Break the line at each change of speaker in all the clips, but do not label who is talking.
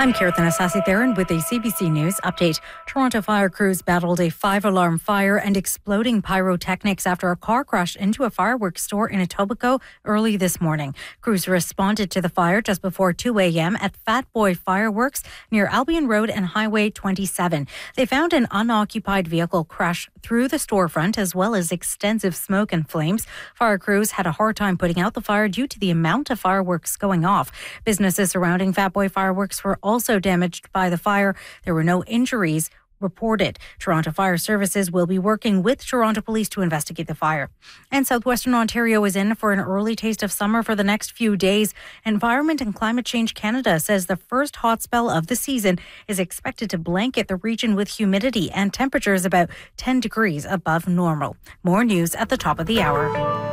I'm Kirtan Asasi-Theron with a CBC News update. Toronto fire crews battled a 5-alarm fire and exploding pyrotechnics after a car crashed into a fireworks store in Etobicoke early this morning. Crews responded to the fire just before 2 a.m. at Fat Boy Fireworks near Albion Road and Highway 27. They found an unoccupied vehicle crash through the storefront as well as extensive smoke and flames. Fire crews had a hard time putting out the fire due to the amount of fireworks going off. Businesses surrounding Fat Boy Fireworks were also damaged by the fire. There were no injuries reported. Toronto Fire Services will be working with Toronto Police to investigate the fire. And southwestern Ontario is in for an early taste of summer for the next few days. Environment and Climate Change Canada says the first hot spell of the season is expected to blanket the region with humidity and temperatures about 10 degrees above normal. More news at the top of the hour.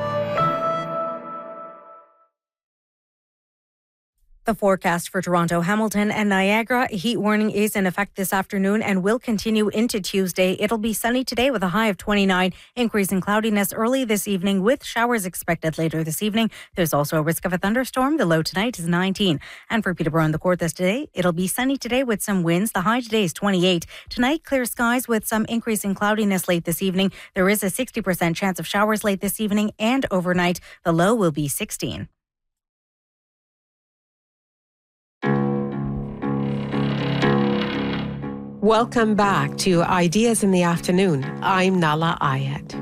The forecast for Toronto, Hamilton and Niagara, a heat warning is in effect this afternoon and will continue into Tuesday. It'll be sunny today with a high of 29, increase in cloudiness early this evening with showers expected later this evening. There's also a risk of a thunderstorm. The low tonight is 19. And for Peterborough and the Kawarthas today, it'll be sunny today with some winds. The high today is 28. Tonight, clear skies with some increase in cloudiness late this evening. There is a 60% chance of showers late this evening and overnight. The low will be 16.
Welcome back to Ideas in the Afternoon. I'm Nala Ayed.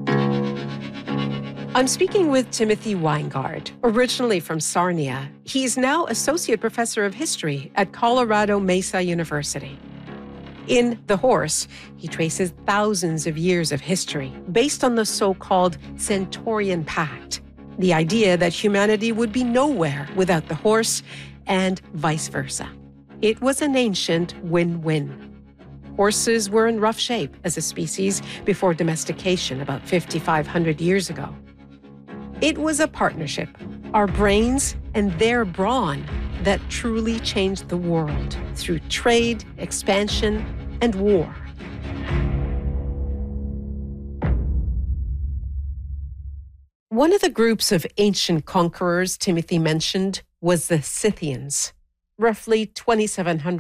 I'm speaking with Timothy Weingard, originally from Sarnia. He's now Associate Professor of History at Colorado Mesa University. In The Horse, he traces thousands of years of history based on the so-called Centaurian Pact, the idea that humanity would be nowhere without the horse and vice versa. It was an ancient win-win. Horses were in rough shape as a species before domestication about 5,500 years ago. It was a partnership, our brains and their brawn, that truly changed the world through trade, expansion, and war. One of the groups of ancient conquerors Timothy mentioned was the Scythians. Roughly 2,700